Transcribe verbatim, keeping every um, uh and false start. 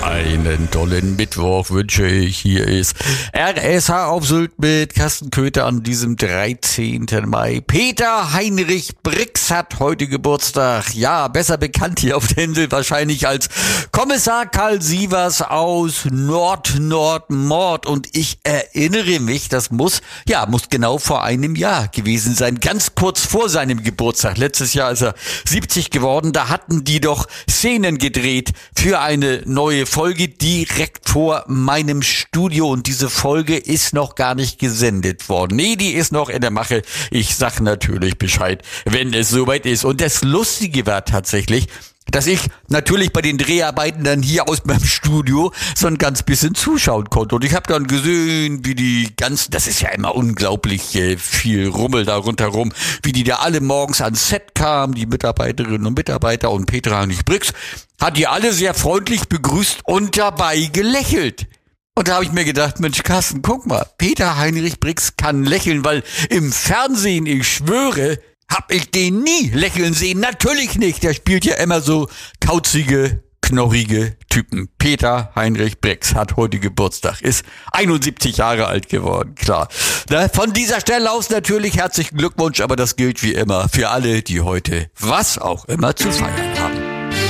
Einen tollen Mittwoch wünsche ich. Hier ist R S H auf Sylt mit Carsten Köther an diesem dreizehnten Mai. Peter Heinrich Brix hat heute Geburtstag. Ja, besser bekannt hier auf der Insel wahrscheinlich als Kommissar Karl Sievers aus Nord-Nord-Mord. Und ich erinnere mich, das muss, ja, muss genau vor einem Jahr gewesen sein. Ganz kurz vor seinem Geburtstag. Letztes Jahr ist er siebzig geworden. Da hatten die doch Szenen gedreht für eine neue Folge direkt vor meinem Studio, und diese Folge ist noch gar nicht gesendet worden. Nee, die ist noch in der Mache. Ich sag natürlich Bescheid, wenn es soweit ist. Und das Lustige war tatsächlich, dass ich natürlich bei den Dreharbeiten dann hier aus meinem Studio so ein ganz bisschen zuschauen konnte. Und ich habe dann gesehen, wie die ganzen, das ist ja immer unglaublich äh, viel Rummel da rundherum, wie die da alle morgens ans Set kamen, die Mitarbeiterinnen und Mitarbeiter, und Peter Heinrich Brix hat die alle sehr freundlich begrüßt und dabei gelächelt. Und da habe ich mir gedacht, Mensch Carsten, guck mal, Peter Heinrich Brix kann lächeln, weil im Fernsehen, ich schwöre, hab ich den nie lächeln sehen. Natürlich nicht. Der spielt ja immer so kauzige, knorrige Typen. Peter Heinrich Brix hat heute Geburtstag, ist einundsiebzig Jahre alt geworden, klar. Na, von dieser Stelle aus natürlich herzlichen Glückwunsch, aber das gilt wie immer für alle, die heute was auch immer zu feiern.